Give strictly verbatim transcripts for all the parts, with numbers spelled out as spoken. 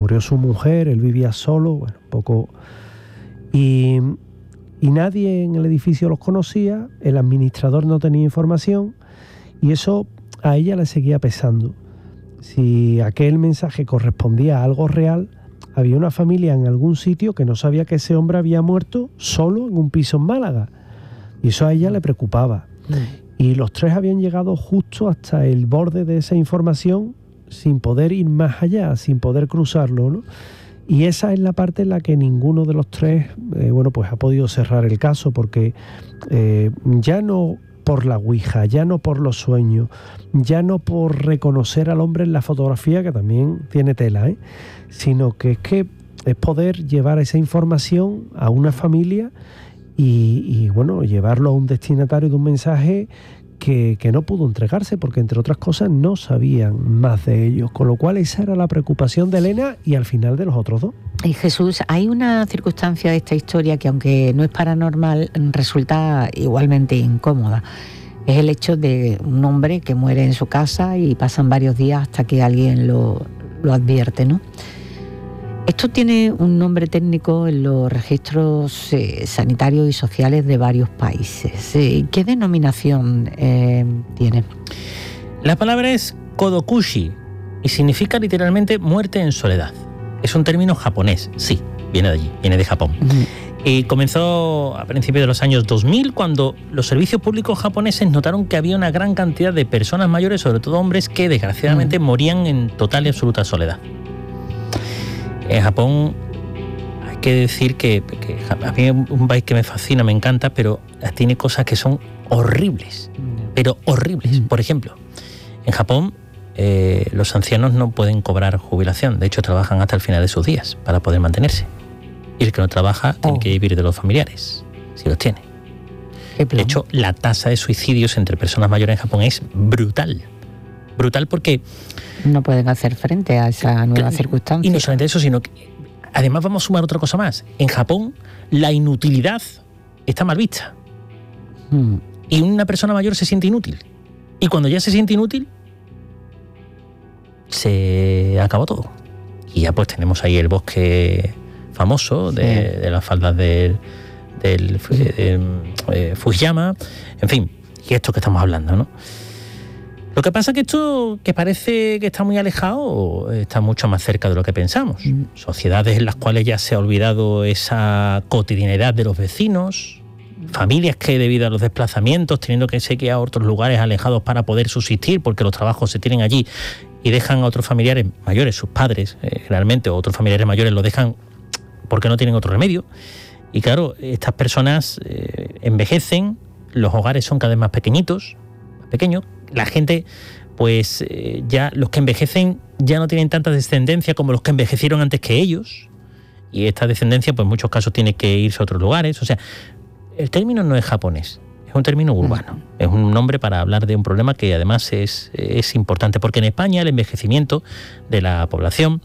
murió su mujer, él vivía solo, bueno, un poco... Y, y nadie en el edificio los conocía, el administrador no tenía información y eso a ella le seguía pesando. Si aquel mensaje correspondía a algo real, había una familia en algún sitio que no sabía que ese hombre había muerto solo en un piso en Málaga. Y eso a ella le preocupaba. Mm. Y los tres habían llegado justo hasta el borde de esa información sin poder ir más allá, sin poder cruzarlo, ¿no? Y esa es la parte en la que ninguno de los tres eh, bueno, pues ha podido cerrar el caso, porque eh, ya no por la ouija, ya no por los sueños, ya no por reconocer al hombre en la fotografía, que también tiene tela, ¿eh? Sino que es que es poder llevar esa información a una familia y, y bueno, llevarlo a un destinatario de un mensaje Que, que no pudo entregarse porque, entre otras cosas, no sabían más de ellos, con lo cual esa era la preocupación de Elena y al final de los otros dos. Y Jesús, hay una circunstancia de esta historia que, aunque no es paranormal, resulta igualmente incómoda. Es el hecho de un hombre que muere en su casa y pasan varios días hasta que alguien lo, lo advierte, ¿no? Esto tiene un nombre técnico en los registros eh, sanitarios y sociales de varios países. Eh, ¿Qué denominación eh, tiene? La palabra es kodokushi y significa literalmente muerte en soledad. Es un término japonés, sí, viene de allí, viene de Japón. Uh-huh. Y comenzó a principios de los años dos mil, cuando los servicios públicos japoneses notaron que había una gran cantidad de personas mayores, sobre todo hombres, que desgraciadamente uh-huh. morían en total y absoluta soledad. En Japón hay que decir que, que a mí es un país que me fascina, me encanta, pero tiene cosas que son horribles, pero horribles. Por ejemplo, en Japón eh, los ancianos no pueden cobrar jubilación, de hecho trabajan hasta el final de sus días para poder mantenerse. Y el que no trabaja oh. tiene que vivir de los familiares, si los tiene. De hecho, la tasa de suicidios entre personas mayores en Japón es brutal. Brutal porque... no pueden hacer frente a esa nueva circunstancia. Y no solamente eso, sino que además vamos a sumar otra cosa más. En Japón la inutilidad está mal vista. Hmm. Y una persona mayor se siente inútil. Y cuando ya se siente inútil, se acabó todo. Y ya pues tenemos ahí el bosque famoso de, sí. de las faldas del, del de, de, de Fujiyama. En fin, y esto que estamos hablando, ¿no? Lo que pasa es que esto, que parece que está muy alejado, está mucho más cerca de lo que pensamos. Mm. Sociedades en las cuales ya se ha olvidado esa cotidianidad de los vecinos, familias que debido a los desplazamientos, teniendo que irse a otros lugares alejados para poder subsistir, porque los trabajos se tienen allí, y dejan a otros familiares mayores, sus padres, eh, generalmente, o otros familiares mayores los dejan porque no tienen otro remedio. Y claro, estas personas eh, envejecen, los hogares son cada vez más pequeñitos, más pequeños. La gente, pues eh, ya los que envejecen ya no tienen tanta descendencia como los que envejecieron antes que ellos. Y esta descendencia, pues en muchos casos tiene que irse a otros lugares. O sea, el término no es japonés, es un término urbano. Es un nombre para hablar de un problema que además es, es importante, porque en España el envejecimiento de la población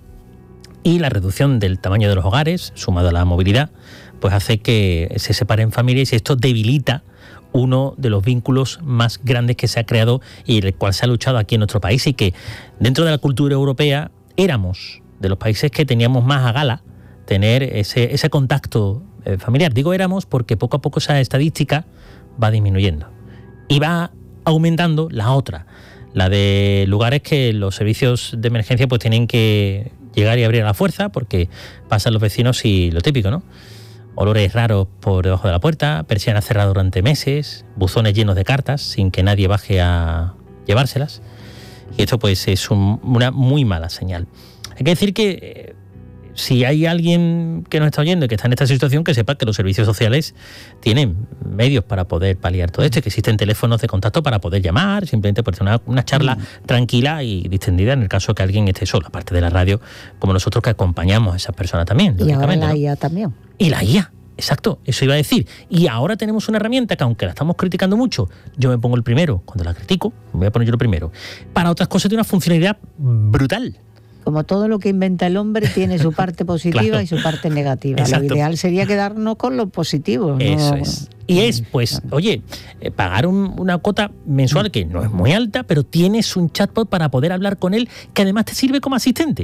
y la reducción del tamaño de los hogares, sumado a la movilidad, pues hace que se separen familias y esto debilita uno de los vínculos más grandes que se ha creado y el cual se ha luchado aquí en nuestro país, y que dentro de la cultura europea éramos de los países que teníamos más a gala tener ese, ese contacto eh, familiar. Digo éramos porque poco a poco esa estadística va disminuyendo y va aumentando la otra, la de lugares que los servicios de emergencia pues tienen que llegar y abrir a la fuerza porque pasan los vecinos y lo típico, ¿no? Olores raros por debajo de la puerta, persianas cerradas durante meses, buzones llenos de cartas sin que nadie baje a llevárselas. Y esto pues es un, una muy mala señal. Hay que decir que eh, si hay alguien que nos está oyendo y que está en esta situación, que sepa que los servicios sociales tienen medios para poder paliar todo esto, que existen teléfonos de contacto para poder llamar, simplemente por tener una, una charla mm. tranquila y distendida en el caso que alguien esté solo, aparte de la radio, como nosotros que acompañamos a esas personas también. Y ahora la ¿no? I A también. Y la I A, exacto, eso iba a decir. Y ahora tenemos una herramienta que, aunque la estamos criticando mucho, yo me pongo el primero, cuando la critico, me voy a poner yo lo primero. Para otras cosas tiene una funcionalidad brutal. Como todo lo que inventa el hombre tiene su parte positiva claro. y su parte negativa. Exacto. Lo ideal sería quedarnos con lo positivo. Eso ¿no? es. Y es, pues, oye, eh, pagar un, una cuota mensual que no es muy alta, pero tienes un chatbot para poder hablar con él, que además te sirve como asistente.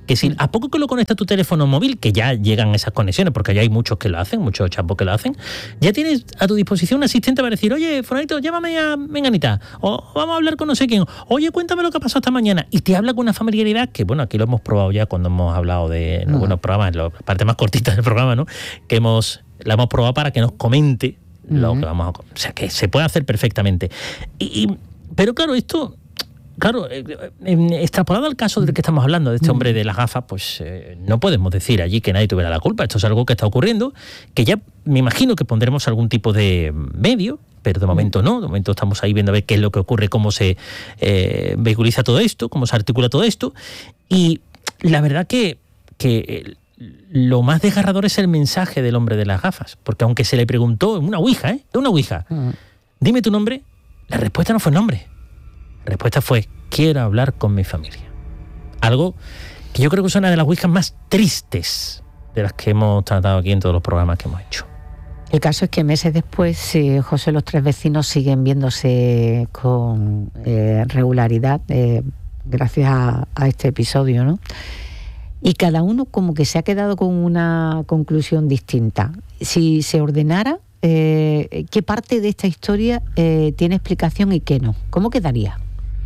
que si a poco que lo conectas a tu teléfono móvil, que ya llegan esas conexiones, porque ya hay muchos que lo hacen, muchos chapos que lo hacen, ya tienes a tu disposición un asistente para decir, oye, fulanito, llévame a Menganita, o vamos a hablar con no sé quién, oye, cuéntame lo que ha pasado esta mañana, y te habla con una familiaridad que, bueno, aquí lo hemos probado ya cuando hemos hablado de en algunos programas, en la parte más cortita del programa, ¿no? Que hemos, la hemos probado para que nos comente lo uh-huh. que vamos a... O sea, que se puede hacer perfectamente. Y, y, pero claro, esto... Claro, eh, eh, extrapolado al caso del que estamos hablando, de este hombre de las gafas, pues eh, no podemos decir allí que nadie tuviera la culpa. Esto es algo que está ocurriendo, que ya me imagino que pondremos algún tipo de medio, pero de momento no. De momento estamos ahí viendo a ver qué es lo que ocurre, cómo se eh, vehiculiza todo esto, cómo se articula todo esto. Y la verdad que, que lo más desgarrador es el mensaje del hombre de las gafas, porque aunque se le preguntó en una ouija, ¿eh? En una ouija, dime tu nombre, la respuesta no fue nombre. La respuesta fue, quiero hablar con mi familia. Algo que yo creo que es una de las ouijas más tristes de las que hemos tratado aquí en todos los programas que hemos hecho. El caso es que meses después, eh, José, los tres vecinos siguen viéndose con eh, regularidad, eh, gracias a, a este episodio, ¿no? Y cada uno como que se ha quedado con una conclusión distinta. Si se ordenara, eh, ¿qué parte de esta historia eh, tiene explicación y qué no? ¿Cómo quedaría?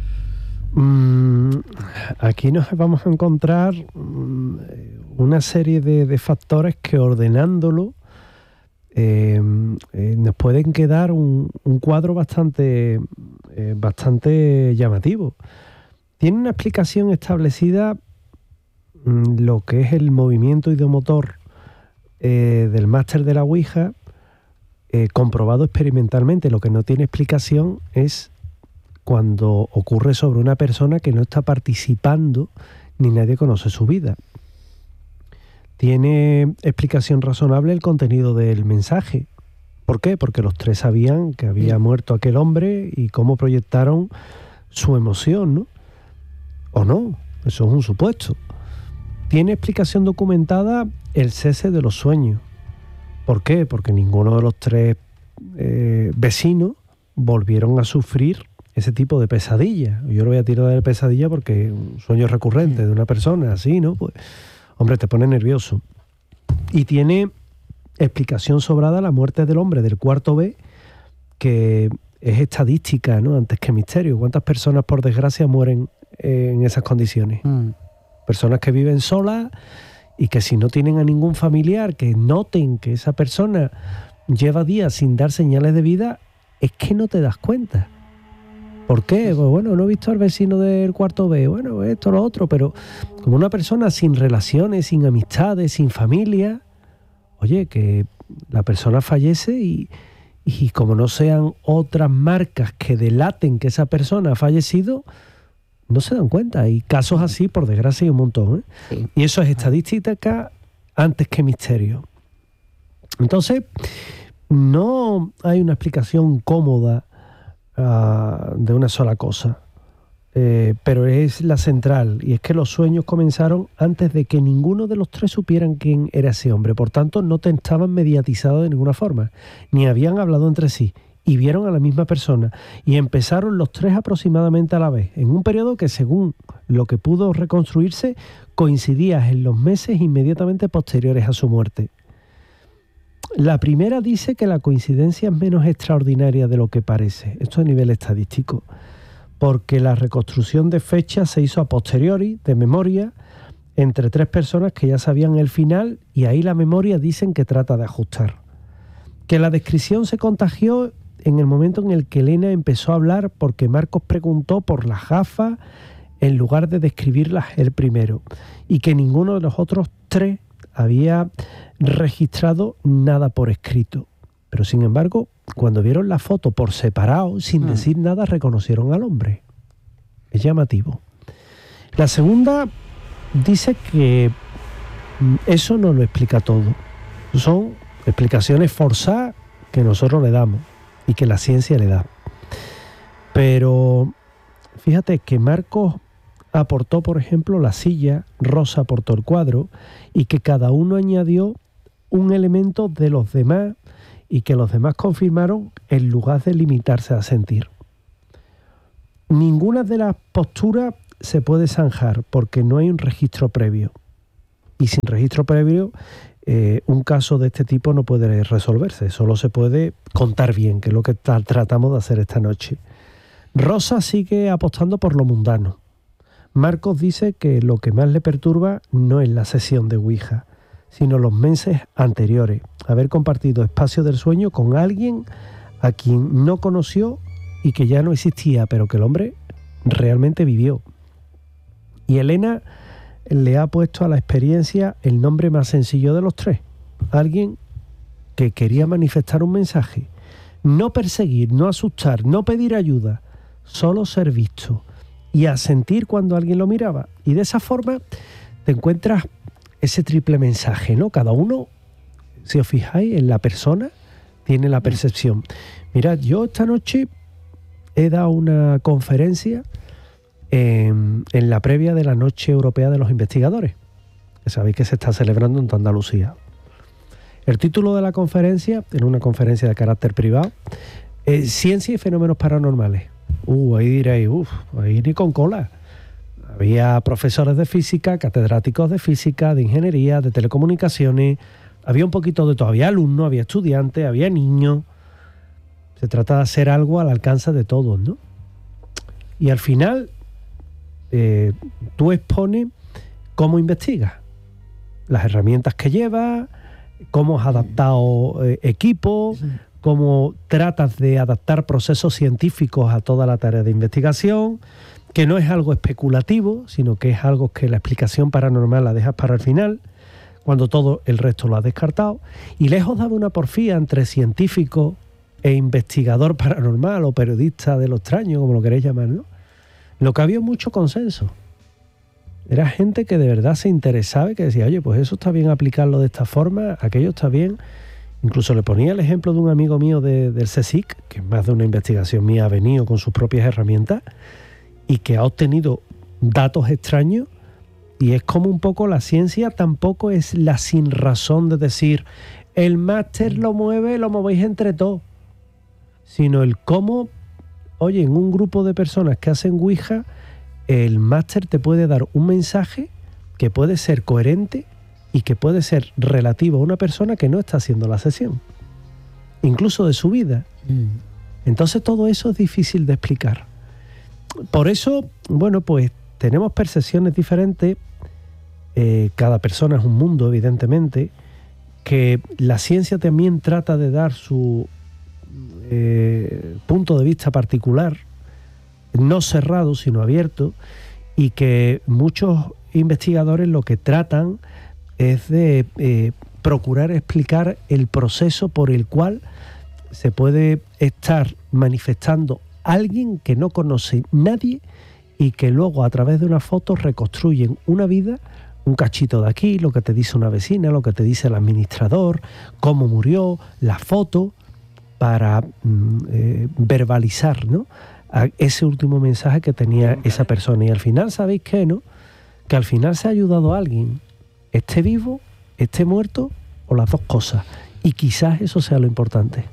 Aquí nos vamos a encontrar una serie de, de factores que, ordenándolo, eh, eh, nos pueden quedar un, un cuadro bastante, eh, bastante llamativo. Tiene una explicación establecida mmm, lo que es el movimiento ideomotor eh, del máster de la ouija, eh, comprobado experimentalmente. Lo que no tiene explicación es cuando ocurre sobre una persona que no está participando ni nadie conoce su vida. Tiene explicación razonable el contenido del mensaje. ¿Por qué? Porque los tres sabían que había muerto aquel hombre y cómo proyectaron su emoción, ¿no? ¿O no? Eso es un supuesto. Tiene explicación documentada el cese de los sueños. ¿Por qué? Porque ninguno de los tres eh, vecinos volvieron a sufrir ese tipo de pesadilla. Yo lo voy a tirar de pesadilla porque un sueño recurrente de una persona así, ¿no? Pues, hombre, te pone nervioso. Y tiene explicación sobrada la muerte del hombre del cuarto B, que es estadística, ¿no? Antes que misterio. ¿Cuántas personas, por desgracia, mueren en esas condiciones? Mm. Personas que viven solas y que si no tienen a ningún familiar, que noten que esa persona lleva días sin dar señales de vida, es que no te das cuenta. ¿Por qué? Pues bueno, no he visto al vecino del cuarto B, bueno, esto, lo otro, pero como una persona sin relaciones, sin amistades, sin familia, oye, que la persona fallece y, y como no sean otras marcas que delaten que esa persona ha fallecido, no se dan cuenta. Y casos así, por desgracia, hay un montón, ¿eh? Sí. Y eso es estadística antes que misterio. Entonces, no hay una explicación cómoda Uh, de una sola cosa, eh, pero es la central, y es que los sueños comenzaron antes de que ninguno de los tres supieran quién era ese hombre. Por tanto, no estaban mediatizados de ninguna forma, ni habían hablado entre sí, y vieron a la misma persona, y empezaron los tres aproximadamente a la vez, en un periodo que, según lo que pudo reconstruirse, coincidía en los meses inmediatamente posteriores a su muerte. La primera dice que la coincidencia es menos extraordinaria de lo que parece. Esto a nivel estadístico. Porque la reconstrucción de fechas se hizo a posteriori, de memoria, entre tres personas que ya sabían el final, y ahí la memoria dicen que trata de ajustar. Que la descripción se contagió en el momento en el que Elena empezó a hablar porque Marcos preguntó por las gafas en lugar de describirlas él primero. Y que ninguno de los otros tres había registrado nada por escrito. Pero sin embargo, cuando vieron la foto por separado, sin mm. decir nada, reconocieron al hombre. Es llamativo. La segunda dice que eso no lo explica todo. Son explicaciones forzadas que nosotros le damos y que la ciencia le da. Pero fíjate que Marcos aportó, por ejemplo, la silla, Rosa aportó el cuadro, y que cada uno añadió un elemento de los demás y que los demás confirmaron en lugar de limitarse a sentir. Ninguna de las posturas se puede zanjar porque no hay un registro previo. Y sin registro previo, eh, un caso de este tipo no puede resolverse, solo se puede contar bien, que es lo que tra- tratamos de hacer esta noche. Rosa sigue apostando por lo mundano. Marcos dice que lo que más le perturba no es la sesión de Ouija, sino los meses anteriores, haber compartido espacio del sueño con alguien a quien no conoció y que ya no existía, pero que el hombre realmente vivió. Y Elena le ha puesto a la experiencia el nombre más sencillo de los tres. Alguien que quería manifestar un mensaje. No perseguir, no asustar, no pedir ayuda, solo ser visto y asentir cuando alguien lo miraba. Y de esa forma te encuentras ese triple mensaje, ¿no? Cada uno, si os fijáis, en la persona tiene la percepción. Mirad, yo esta noche he dado una conferencia en, en la previa de la Noche Europea de los Investigadores, que sabéis que se está celebrando en toda Andalucía. El título de la conferencia, en una conferencia de carácter privado, es Ciencia y Fenómenos Paranormales. Uh, ahí diréis, uff, ahí ni con cola. Había profesores de física, catedráticos de física, de ingeniería, de telecomunicaciones, había un poquito de todo, había alumnos, había estudiantes, había niños. Se trata de hacer algo al alcance de todos, ¿no? Y al final, eh, tú expones cómo investigas, las herramientas que llevas, cómo has adaptado eh, equipos, cómo tratas de adaptar procesos científicos a toda la tarea de investigación, que no es algo especulativo, sino que es algo que la explicación paranormal la dejas para el final, cuando todo el resto lo has descartado. Y lejos de haber una porfía entre científico e investigador paranormal o periodista de lo extraño, como lo queréis llamar, ¿no? Lo que había mucho consenso. Era gente que de verdad se interesaba y que decía, oye, pues eso está bien aplicarlo de esta forma, aquello está bien. Incluso le ponía el ejemplo de un amigo mío de, del CSIC, que es más de una investigación mía, ha venido con sus propias herramientas y que ha obtenido datos extraños. Y es como un poco la ciencia tampoco es la sin razón de decir el máster lo mueve, lo movéis entre todos, sino el cómo, oye, en un grupo de personas que hacen Ouija, el máster te puede dar un mensaje que puede ser coherente y que puede ser relativo a una persona que no está haciendo la sesión, incluso de su vida. Mm. Entonces todo eso es difícil de explicar. Por eso, bueno, pues tenemos percepciones diferentes, eh, cada persona es un mundo, evidentemente, que la ciencia también trata de dar su eh, punto de vista particular, no cerrado, sino abierto, y que muchos investigadores lo que tratan es de eh, procurar explicar el proceso por el cual se puede estar manifestando alguien que no conoce nadie y que luego a través de una foto reconstruyen una vida, un cachito de aquí, lo que te dice una vecina, lo que te dice el administrador, cómo murió, la foto, para mm, eh, verbalizar, ¿no?, a ese último mensaje que tenía esa persona. Y al final, ¿sabéis qué, no? Que al final se ha ayudado a alguien, esté vivo, esté muerto o las dos cosas. Y quizás eso sea lo importante.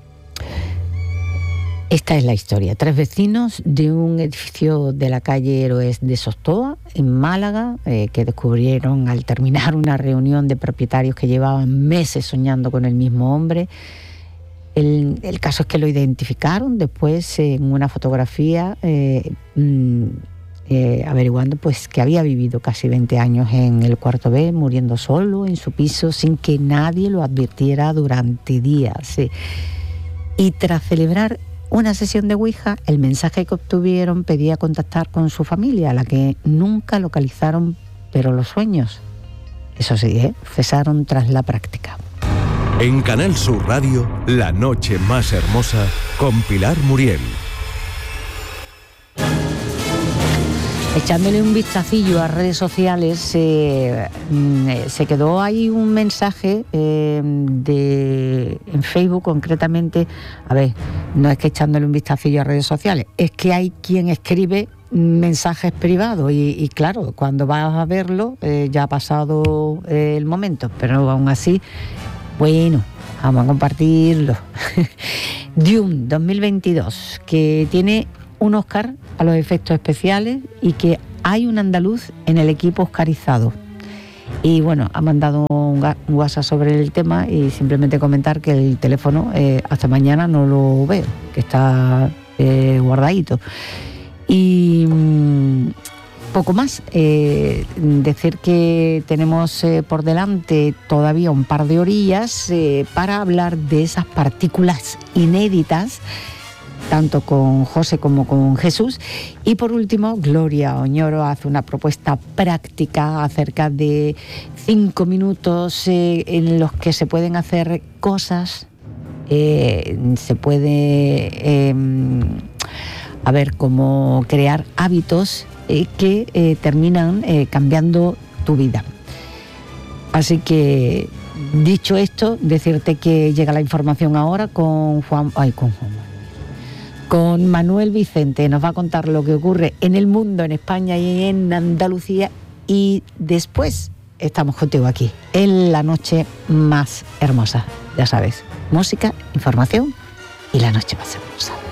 Esta es la historia. Tres vecinos de un edificio de la calle Héroes de Sostoa, en Málaga, eh, que descubrieron al terminar una reunión de propietarios que llevaban meses soñando con el mismo hombre. El, el caso es que lo identificaron después en una fotografía, eh, eh, averiguando pues que había vivido casi veinte años en el cuarto B, muriendo solo en su piso sin que nadie lo advirtiera durante días. Sí. Y tras celebrar una sesión de Ouija, el mensaje que obtuvieron pedía contactar con su familia, a la que nunca localizaron, pero los sueños, eso sí, ¿eh? cesaron tras la práctica. En Canal Sur Radio, La Noche Más Hermosa, con Pilar Muriel. Echándole un vistacillo a redes sociales, eh, se quedó ahí un mensaje eh, de, en Facebook concretamente. A ver, no es que echándole un vistacillo a redes sociales, es que hay quien escribe mensajes privados y, y claro, cuando vas a verlo eh, ya ha pasado eh, el momento, pero aún así, bueno, vamos a compartirlo. Dune dos mil veintidós, que tiene un Oscar a los efectos especiales y que hay un andaluz en el equipo oscarizado. Y bueno, ha mandado un, un WhatsApp sobre el tema y simplemente comentar que el teléfono eh, hasta mañana no lo veo, que está eh, guardadito. Y mmm, poco más, eh, decir que tenemos eh, por delante todavía un par de orillas eh, para hablar de esas partículas inéditas, tanto con José como con Jesús. Y por último, Gloria Oñoro hace una propuesta práctica acerca de cinco minutos eh, en los que se pueden hacer cosas, eh, se puede, eh, a ver, como crear hábitos eh, que eh, terminan eh, cambiando tu vida. Así que, dicho esto, decirte que llega la información ahora con Juan... Ay, con Juan... con Manuel Vicente. Nos va a contar lo que ocurre en el mundo, en España y en Andalucía. Y después estamos contigo aquí, en la noche más hermosa. Ya sabes, música, información y la noche más hermosa.